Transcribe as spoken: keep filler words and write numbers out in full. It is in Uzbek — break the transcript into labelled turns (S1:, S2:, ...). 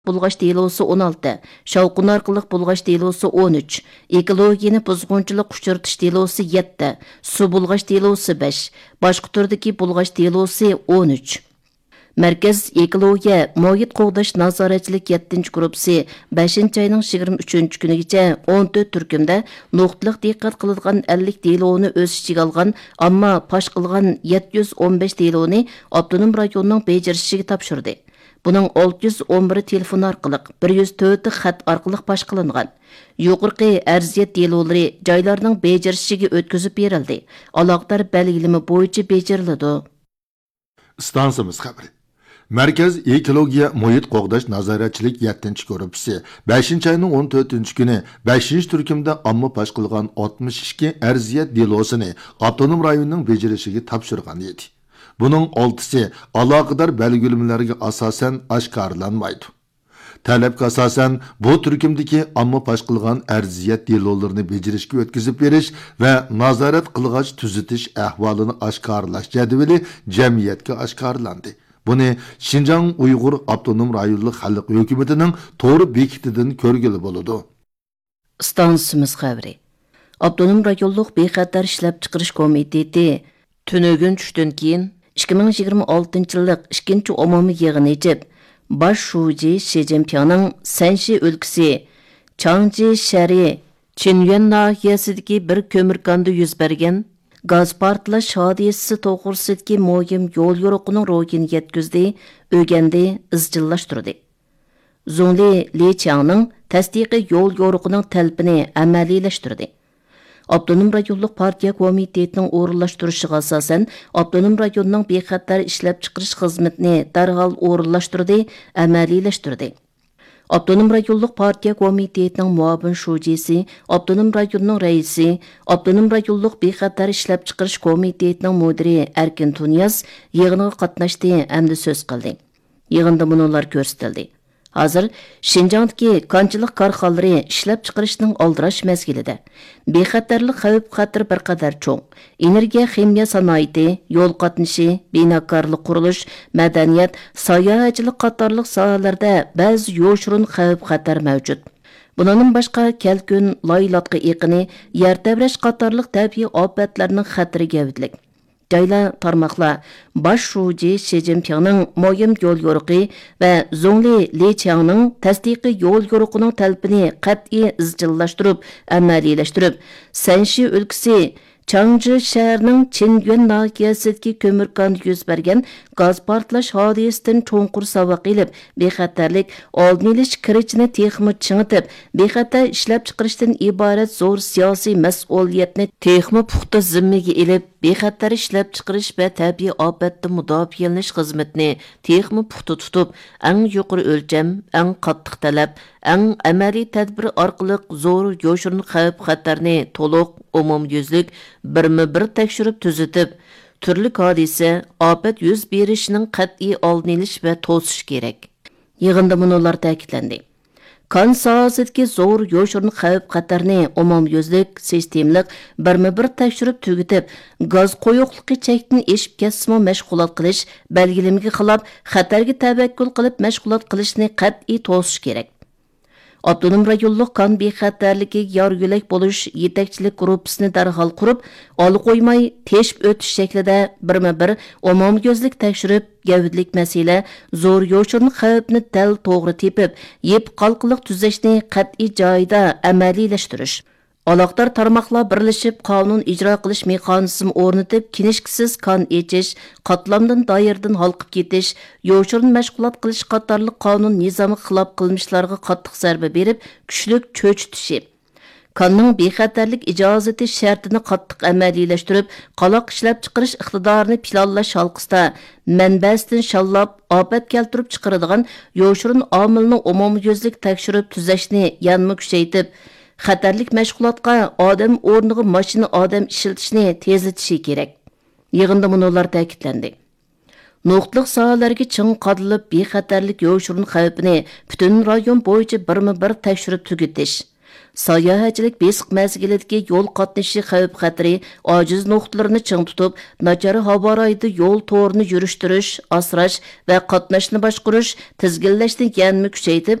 S1: Bulğaş delosu on olti, shavqun orqali bulg'ash delosi on uch, ekologiyani buzg'unchilik uchirtish delosi yetti, suv bulg'ash delosi besh, boshqa turdagi bulg'ash delosi on uch. Merkez Ekologiya Muhit qo'g'dash nazoratchilik yettinchi guruhi beshinchi oyning yigirma uchinchi kunigacha o'n to'rt turkumda nuqtaliq diqqat qilingan ellik deloni o'z ichiga olgan, ammo fosh qilgan yetti yuz o'n besh deloni avtonom rayonning bejirishiga topshirdi. Buning olti yuz o'n bir telefon orqali, bir yuz to'rt xat orqali fosh qilingan. Yuqorqi arziyat delolari joylarning bejirishiga o'tkazib berildi. Aloqador belgilama bo'yicha bejiriladi.
S2: Stansimiz xabari. Merkez Ekologiya Muhit qo'g'dash nazoratchilik yettinchi guruhi beshinchi oyning o'n to'rtinchi kuni beshinchi turkumda omma fosh qilgan oltmish ikki arziyat delosini avtonom rayonning bejirishiga topshirgan edi. Bunun oltisi aloqador belgilamalarga asosan oshkorlanmaydi. Talabga asosan bu turkumdagi omma fosh qilgan arziyat delolarini bejirishga o'tkazib berish va nazorat qilg'ach tuzitish ahvolini oshkorlash jadvali jamiyatga oshkorlandi. Buni Şinjan Uyg'ur Avtonom rayonlik xalq hukumatining to'g'ri bekitidan ko'rgili bo'ladi.
S1: Stansimiz xabari. Avtonom rayonlik bexatar ishlab chiqarish komiteti tunugun tushdan keyin ikki ming yigirma oltinchi yillik ikkinchi umumiy yig'ini ejib, bosh shuji Shi Jinpingning Sanshi o'lkasi Changji shari Chinyuan nahiyasidagi bir ko'mirkonda yuz bergan gaz portlash hodisasi to'g'risidagi muhim yo'l yo'riqining ro'yini yetkazdi, o'gandi, izchillashtirdi. Zongli Li Changning tasdiqi yo'l yo'riqining talpini amaliylashtirdi. Avtonom rayonlik partiya komitetining o'rinlashtirishiga asosan avtonom rayonning bexatar ishlab chiqarish xizmatini darhol o'rinlashtirdi, amaliylashtirdi. Avtonom rayonlik partiya komitetining muavin shujisi, avtonom rayonning raisi, avtonom rayonlik bexatar ishlab chiqarish komitetining mudiri Erkin Tunyaz yig'inga qatnashdi hamda so'z qildi. Yig'inda bular ko'rsatildi. Hazır Şinjandagi konchilik korxonalari ishlab chiqarishning oldirash mezgilida bexatarlik xavf xatir bir qadar cho'ng. Energiya, ximiya sanoati, yo'l qatnashi, binokorlik qurilish, madaniyat, sayohatchilik qatorliq sohalarda ba'zi yo'shurun xavf xatar mavjud. Bundan boshqa kelkun, loylatqa iqini, yer tabrash qatorliq tabiiy ofatlarning xatiri gavdlik. Joylar tarmoqlar bosh shuji Shi Jinpingning muhim yo'l yo'riqi va Zongli Li Changning tasdiqi yo'l yo'riqining talpini qat'iy izchillashtirib, amaliylashtirib, Sanshi o'lkasi Changji shahrining Chinyuan nahiyasidagi ko'mirkonda yuz bergan gaz portlash hodisasidan cho'nqur saboq ilib, bexatarlik oldini olish kirishini texmi chingitib, bexatar ishlab chiqarishdan iborat zo'r siyosiy mas'uliyatni texmi puxta zimmaga ilib, bexatar ishlab chiqarish va tabiiy ofatdan mudofialanish xizmatini texmi puxta tutib, eng yuqori o'lcham, eng qattiq talab, eng amaliy tadbir orqali zo'r yo'shurun xavf xatarni to'liq umumyuzlik birma-bir tekshirib tuzitib, turli hodisa, ofat yuz berishining qat'iy oldini olish va to'sish kerak. Yig'inda bular ta'kidlandi. Kan sohasidagi zo'r yo'shurun xavf xatarni umumyuzlik, sistemlik birma-bir tekshirib tugitib, gaz qo'yuqligi chekdan eshib kesmo mashg'ulot qilish, belgilamaga xilof xatarga tavakkul qilib mashg'ulot qilishni qat'iy to'sish kerak. Avtonom rayonlik kan bexatarligi yor yo'lak bo'lish yetakchilik guruhisini darhol qurib, ol qo'ymay teshib o'tish shaklida birma-bir umumyuzlik tekshirib, gavdlik masala zo'r yo'shurun xavfni dal to'g'ri tepib, yeb qalqiliq tuzashni qat'iy joyida amaliylashtirish. Aloqador tarmoqlar birlashib qonun ijro qilish mexanizmi o'rnatib, kinishkisiz kan echish, qatlamdan doirdan halqib ketish, yo'shurun mashg'ulot qilish qatorliq qonun nizomi xilof qilmishlarga qattiq zarba berib, kuchlik cho'chitishi. Kanning bexatarlik ijozati shartini qattiq amaliylashtirib, qaloq ishlab chiqarish iqtidorini planlash halqisida manbasidan shallab, ofat keltirib chiqaradigan yo'shurun omilni umumyuzlik tekshirib tuzashni yanma kuchaytib, xatarlik mashg'ulotga odam o'rniga mashina odam ishlatishni tezlatishi kerak. Yig'inda bular ta'kidlandi. Nuqtliq sohalarga ching qadilib, bexatarlik yo'shurun xavfini butun rayon bo'yicha birma-bir tekshirib tugitish. sayohatchilik besiq mezgilidagi yo'l qatnashi xavf xatiri ojiz nuqtalarini ching tutib, nachar havo rayida yo'l to'rini yurishtirish, asrash va qatnashni boshqarish tizginlashni yanmi kuchaytib,